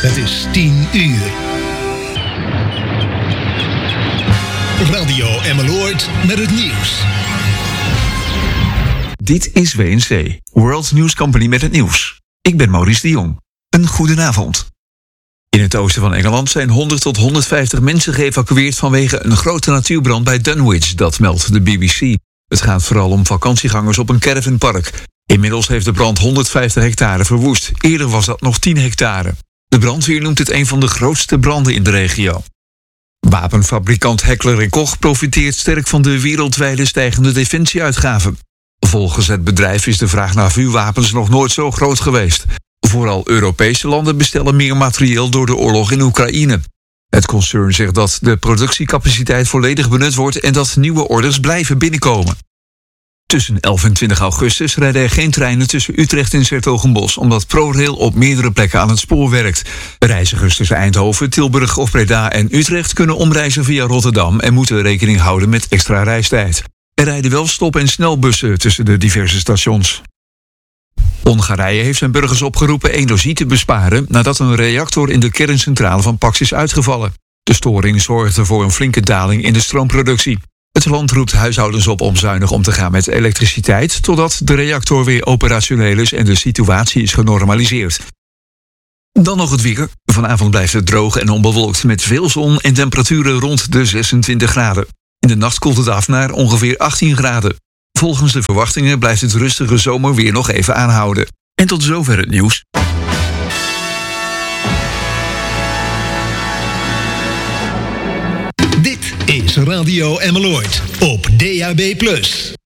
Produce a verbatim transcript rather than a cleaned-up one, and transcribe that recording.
Het is tien uur. Radio Emmeloord met het nieuws. Dit is W N C, World News Company met het nieuws. Ik ben Maurice de Jong. Een goedenavond. In het oosten van Engeland zijn honderd tot honderdvijftig mensen geëvacueerd vanwege een grote natuurbrand bij Dunwich, dat meldt de B B C. Het gaat vooral om vakantiegangers op een caravanpark. Inmiddels heeft de brand honderdvijftig hectare verwoest. Eerder was dat nog tien hectare. De brandweer noemt het een van de grootste branden in de regio. Wapenfabrikant Heckler en Koch profiteert sterk van de wereldwijde stijgende defensieuitgaven. Volgens het bedrijf is de vraag naar vuurwapens nog nooit zo groot geweest. Vooral Europese landen bestellen meer materieel door de oorlog in Oekraïne. Het concern zegt dat de productiecapaciteit volledig benut wordt en dat nieuwe orders blijven binnenkomen. Tussen elf en twintig augustus rijden er geen treinen tussen Utrecht en 's-Hertogenbosch, omdat ProRail op meerdere plekken aan het spoor werkt. Reizigers tussen Eindhoven, Tilburg of Breda en Utrecht kunnen omreizen via Rotterdam en moeten rekening houden met extra reistijd. Er rijden wel stop- en snelbussen tussen de diverse stations. Hongarije heeft zijn burgers opgeroepen energie te besparen nadat een reactor in de kerncentrale van Paks is uitgevallen. De storing zorgde voor een flinke daling in de stroomproductie. Het land roept huishoudens op om zuinig om te gaan met elektriciteit, totdat de reactor weer operationeel is en de situatie is genormaliseerd. Dan nog het weer. Vanavond blijft het droog en onbewolkt met veel zon en temperaturen rond de zesentwintig graden. In de nacht koelt het af naar ongeveer achttien graden. Volgens de verwachtingen blijft het rustige zomerweer nog even aanhouden. En tot zover het nieuws. Dit is Radio Emmeloord op D A B plus.